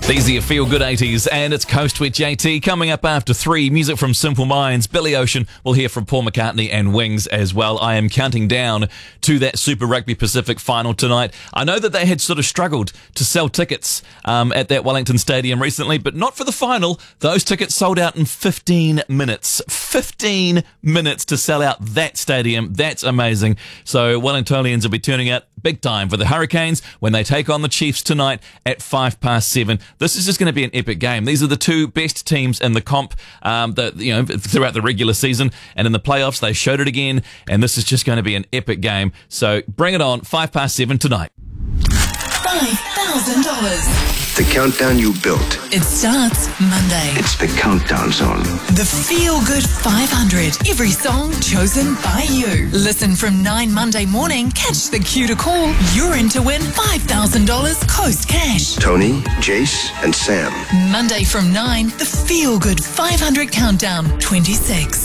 These are your feel-good 80s, and it's Coast with JT. Coming up after 3, music from Simple Minds, Billy Ocean. We'll hear from Paul McCartney and Wings as well. I am counting down to that Super Rugby Pacific final tonight. I know that they had sort of struggled to sell tickets at that Wellington Stadium recently, but not for the final. Those tickets sold out in 15 minutes. 15 minutes to sell out that stadium. That's amazing. So Wellingtonians will be turning out big time for the Hurricanes when they take on the Chiefs tonight at 7:05. This is just going to be an epic game. These are the two best teams in the comp throughout the regular season, and in the playoffs they showed it again, and this is just going to be an epic game. So bring it on, 7:05 tonight. $5,000. The countdown you built. It starts Monday. It's the countdown song. The Feel Good 500. Every song chosen by you. Listen from 9 Monday morning. Catch the cue to call. You're in to win $5,000 Coast Cash. Tony, Jace, and Sam. Monday from 9. The Feel Good 500 Countdown 26.